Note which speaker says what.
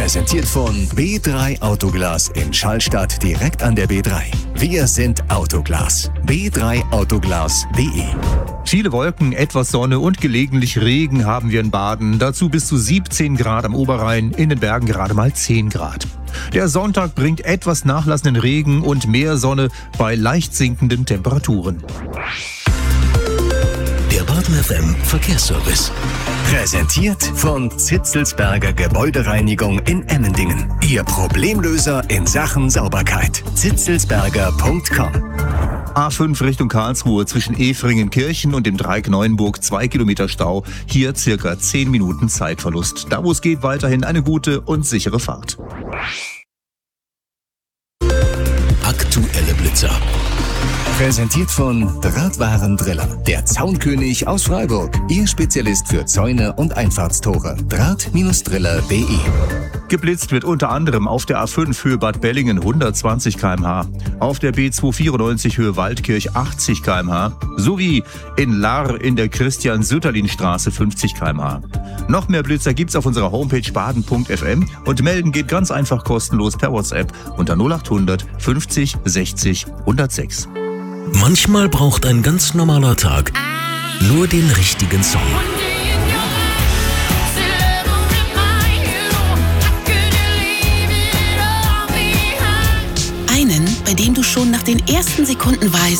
Speaker 1: Präsentiert von B3 Autoglas in Schallstadt direkt an der B3. Wir sind Autoglas. B3autoglas.de.
Speaker 2: Viele Wolken, etwas Sonne und gelegentlich Regen haben wir in Baden. Dazu bis zu 17 Grad am Oberrhein, in den Bergen gerade mal 10 Grad. Der Sonntag bringt etwas nachlassenden Regen und mehr Sonne bei leicht sinkenden Temperaturen.
Speaker 1: Der Baden FM Verkehrsservice. Präsentiert von Zitzelsberger Gebäudereinigung in Emmendingen. Ihr Problemlöser in Sachen Sauberkeit. zitzelsberger.com.
Speaker 2: A5 Richtung Karlsruhe zwischen Efringen-Kirchen und dem Dreieck Neuenburg 2 Kilometer Stau. Hier circa 10 Minuten Zeitverlust. Da wo es geht, weiterhin eine gute und sichere Fahrt.
Speaker 1: Aktuelle Blitzer. Präsentiert von Drahtwarendriller. Der Zaunkönig aus Freiburg. Ihr Spezialist für Zäune und Einfahrtstore. Draht-driller.de.
Speaker 2: Geblitzt wird unter anderem auf der A5 Höhe Bad Bellingen 120 km/h, auf der B294 Höhe Waldkirch 80 km/h sowie in Lahr in der Christian-Sütterlin-Straße 50 km/h. Noch mehr Blitzer gibt's auf unserer Homepage baden.fm und melden geht ganz einfach kostenlos per WhatsApp unter 0800 50 60 106.
Speaker 1: Manchmal braucht ein ganz normaler Tag nur den richtigen Song.
Speaker 3: Einen, bei dem du schon nach den ersten Sekunden weißt,